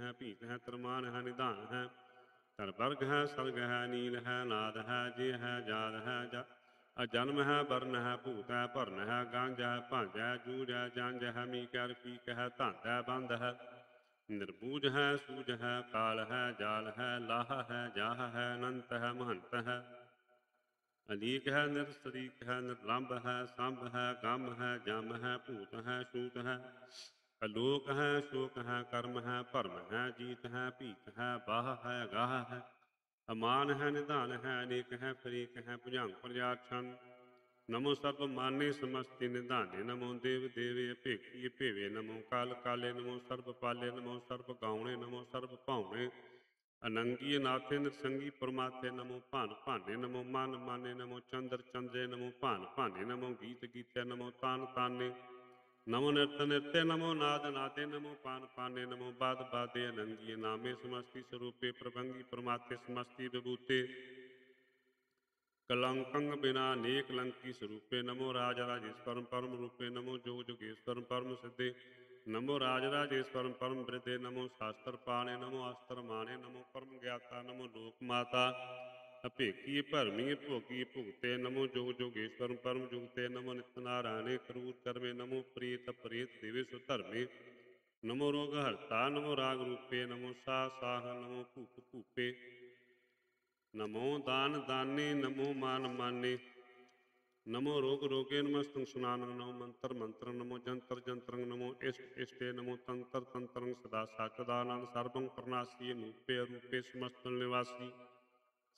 ਹੈ ਭੀਤ ਹੈ ਤਰਮਾਨ ਹੈ ਨਿਧਾਨ ਹੈ ਧਰ ਵਰਗ ਹੈ ਸਰਗ ਹੈ ਨੀਲ ਹੈ ਨਾਦ ਹੈ ਜੇ ਹੈ ਜਾਦ ਹੈ ਅਜਨਮ ਹੈ ਵਰਨ ਹੈ ਭੂਤ ਹੈ ਭਰਨ ਹੈ ਗੰਜ ਹੈ ਭੰਜ ਹੈ ਜੂਝ ਹੈ ਜੰਜ ਹੈ ਮੀਕਰ ਪੀਕ ਹੈ ਧੰਦ ਹੈ ਬੰਦ ਹੈ ਨਿਰਬੂਜ ਹੈ ਸੂਝ ਹੈ ਕਾਲ ਹੈ ਜਾਲ ਹੈ ਲਾਹ ਹੈ ਜਾਹ ਹੈ ਅਨੰਤ ਹੈ ਮਹੰਤ ਹੈ ਅਲੀਕ ਹੈ ਨਿਰਸਰੀਕ ਹੈ ਨਿਰਲੰਭ ਹੈ ਸੰਭ ਹੈ ਗਮ ਹੈ ਜਮ ਹੈ ਭੂਤ ਹੈ ਛੂਤ ਹੈ ਅਲੋਕ ਹੈ ਸ਼ੋਕ ਹੈ ਕਰਮ ਹੈ ਭਰਮ ਹੈ ਜੀਤ ਹੈ ਭੀਤ ਹੈ ਬਾਹ ਹੈ ਗਾਹ ਹੈ ਅਮਾਨ ਹੈ ਨਿਧਾਨ ਹੈ ਅਨੇਕ ਹੈ ਫਰੀਕ ਹੈ ਭੁਜੰਗ ਪ੍ਰਜਾਛਨ ਨਮੋ ਸਰਬ ਮਾਨੇ ਸਮਸਤੀ ਨਿਧਾਨੇ ਨਮੋ ਦੇਵ ਦੇਵੇ ਭੇਖੀ ਭੇਵੇ ਨਮੋ ਕਾਲ ਕਾਲੇ ਨਮੋ ਸਰਬ ਪਾਲੇ ਨਮੋ ਸਰਬ ਗਾਉਣੇ ਨਮੋ ਸਰਬ ਭਾਉਣੇ ਅਨੰਗੀ ਨਾਥੇ ਨਿਰਸੰਗੀ ਪਰਮਾਤੇ ਨਮੋ ਭਾਨ ਭਾਨੇ ਨਮੋ ਮਨ ਮਾਨੇ ਨਮੋ ਚੰਦਰ ਚੰਦਰੇ ਨਮੋ ਭਾਨ ਭਾਨੇ ਨਮੋ ਗੀਤ ਗੀਤੇ ਨਮੋ ਤਾਨ ਤਾਨੇ ਨਮੋ ਨਿਰਤ ਨਿਰਤੇ ਨਮੋ ਨਾਦ ਨਾਦੇ ਨਮੋ ਪਾਨ ਪਾਨੇ ਨਮੋ ਬਾਦ ਬਾਦੇ ਅਨੰਗੀ ਨਾਮੇ ਸਮਸਤੀ ਸਰੂਪੇ ਪ੍ਰਭੰਗੀ ਪਰਮਾਤੇ ਸਮਸਤੀ ਵਿਭੂਤੇ ਕਲੰਕੰ ਬਿਨਾ ਨੇਕ ਲੰਕੀ ਸਰੂਪੇ ਨਮੋ ਰਾਜ ਰਾਜੇਸ਼ਵਰਮ ਪਰਮ ਰੂਪੇ ਨਮੋ ਜੋਗ ਜੋਗੇਸ਼ਵਰਮ ਪਰਮ ਸਿੱਧੇ ਨਮੋ ਰਾਜ ਰਾਜੇਸ਼ਵਰਮ ਪਰਮ ਬ੍ਰਿਦੇ ਨਮੋ ਸ਼ਾਸਤਰ ਪਾਣੇ ਨਮੋ ਅਸਤਰ ਮਾਣੇ ਨਮੋ ਪਰਮ ਗਿਆਤਾ ਨਮੋ ਲੋਕ ਮਾਤਾ ਅਭੇਖੀ ਭਰਮੀ ਭੋਗੀ ਭੁਗਤੇ ਨਮੋ ਜੋਗ ਜੋਗੇਸ਼ਵਰਮ ਪਰਮ ਜੁਗਤੇ ਨਮੋ ਨਿਤ ਨਾਰਾਇਣੇ ਕਰੂਰ ਕਰਮੇ ਨਮੋ ਪ੍ਰੀਤ ਪ੍ਰੇਤ ਦੇਵੇ ਸੁ ਧਰਮੇ ਨਮੋ ਰੋਗ ਹਰਤਾ ਨਮੋ ਰਾਗ ਰੂਪੇ ਨਮੋ ਸਾਹ ਸਾਹ ਨਮੋ ਭੂਪ ਭੂਪੇ ਨਮੋ ਦਾਨ ਦਾਨੇ ਨਮੋ ਮਾਨ ਮਾਨੇ ਨਮੋ ਰੋਗ ਰੋਗੇ ਨਮਸਤੰ ਸੁਨਾਨੰ ਨਮੋ ਮੰਤਰ ਮੰਤਰੰ ਨਮੋ ਜੰਤਰ ਜੰਤਰੰ ਨਮੋ ਇਸ਼ਟ ਇਸ਼ਟੇ ਨਮੋ ਤੰਤਰ ਤੰਤਰੰ ਸਦਾ ਸਚਦਾਨੰਦ ਸਰਬੰ ਪ੍ਰਨਾਸੀ ਅਨੂਪੇ ਅਰੂਪੇ ਸਮਸਤੰ ਨਿਵਾਸੀ